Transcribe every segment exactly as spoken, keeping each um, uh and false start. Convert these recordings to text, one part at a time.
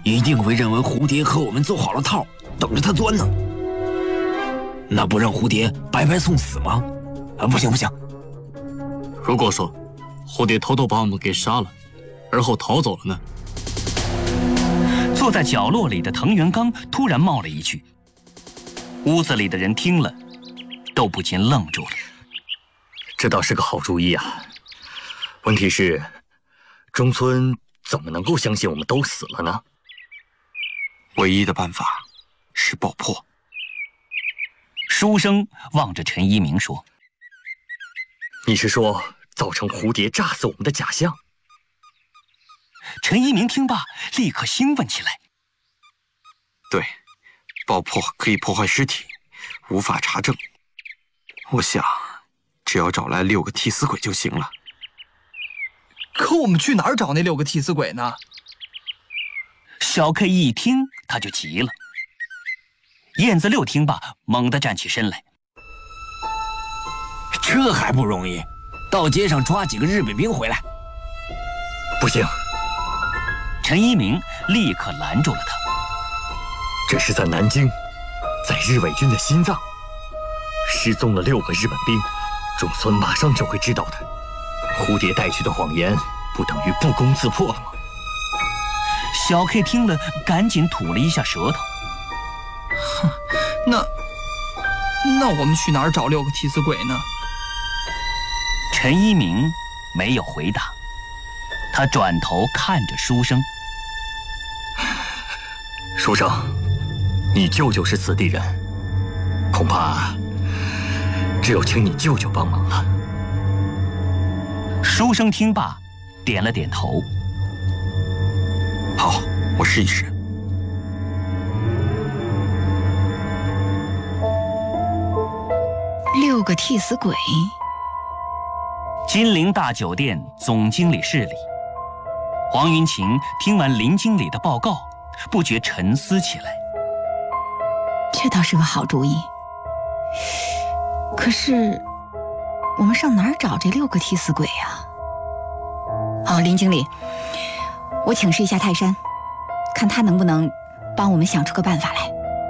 一定会认为蝴蝶和我们做好了套，等着它钻呢。那不让蝴蝶白白送死吗？啊，不行不行！ 如果说蝴蝶偷偷把我们给杀了，而后逃走了呢？ 坐在角落里的藤原刚突然冒了一句，屋子里的人听了，都不禁愣住了。 这倒是个好主意啊！问题是，中村怎么能够相信我们都死了呢？ 唯一的办法是爆破。 书生望着陈一鸣说：“ 你是说造成蝴蝶炸死我们的假象？” 陈一鸣听罢，立刻兴奋起来。 对，爆破可以破坏尸体，无法查证。我想，只要找来六个替死鬼就行了。 可我们去哪儿找那六个替死鬼呢？ 小 K 一听，他就急了。燕子六听罢，猛地站起身来。 这还不容易？到街上抓几个日本兵回来。 不行！ 陈一鸣立刻拦住了他。 这是在南京，在日伪军的心脏，失踪了六个日本兵，中村马上就会知道的。蝴蝶带去的谎言，不等于不攻自破了吗？ 小 K 听了，赶紧吐了一下舌头。 哼，那那我们去哪儿找六个替死鬼呢？ 陈一鸣没有回答，他转头看着书生。 书生，你舅舅是此地人，恐怕只有请你舅舅帮忙了。 书生听罢，点了点头。 好，我试一试。 六个替死鬼。 金陵大酒店总经理室里，黄云晴听完林经理的报告，不觉沉思起来。 这倒是个好主意。可是，我们上哪儿找这六个替死鬼呀？好，林经理，我请示一下泰山，看他能不能帮我们想出个办法来。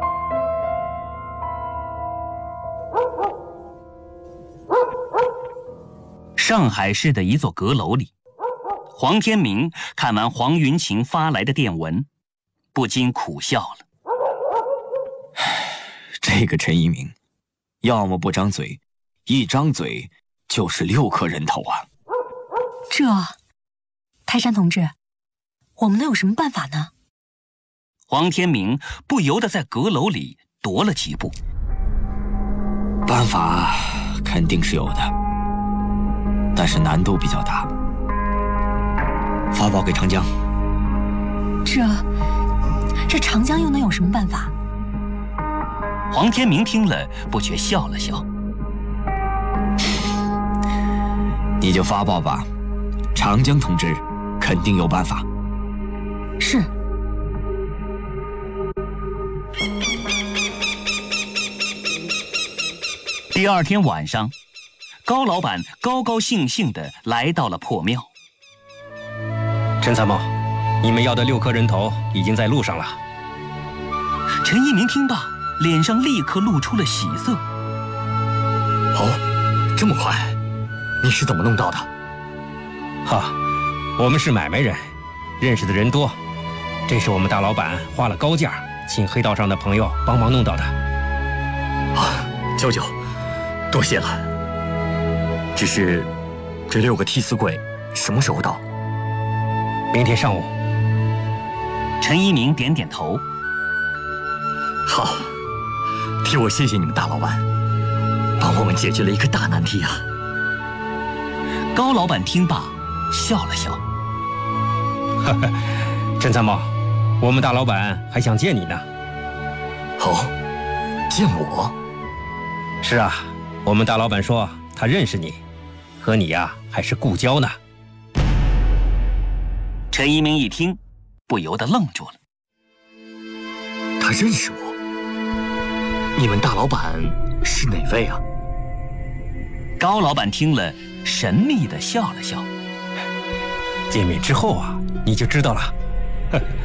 上海市的一座阁楼里，黄天明看完黄云晴发来的电文，不禁苦笑了。 这个陈一鸣，要么不张嘴，一张嘴就是六颗人头啊！ 这，泰山同志，我们能有什么办法呢？ 黄天明不由得在阁楼里踱了几步。 办法肯定是有的，但是难度比较大。发报给长江。 这，这长江又能有什么办法？ 黄天明听了，不觉笑了笑。 你就发报吧，长江同志肯定有办法。 是。 第二天晚上，高老板高高兴兴地来到了破庙。 陈参谋，你们要的六颗人头已经在路上了。 陈一鸣听罢，脸上立刻露出了喜色。 哦，这么快，你是怎么弄到的？ 哈，我们是买卖人，认识的人多。这是我们大老板花了高价，请黑道上的朋友帮忙弄到的。 啊，舅舅，多谢了。只是，这六个替死鬼什么时候到？ 明天上午。 陈一鸣点点头。 好，替我谢谢你们大老板，帮我们解决了一个大难题啊！ 高老板听罢，笑了笑。 哈哈，陈参谋，我们大老板还想见你呢。 哦，见我？ 是啊，我们大老板说他认识你，和你呀、啊、还是故交呢。 陈一鸣一听，不由得愣住了。 他认识我？你们大老板是哪位啊？ 高老板听了，神秘地笑了笑。 见面之后啊，你就知道了。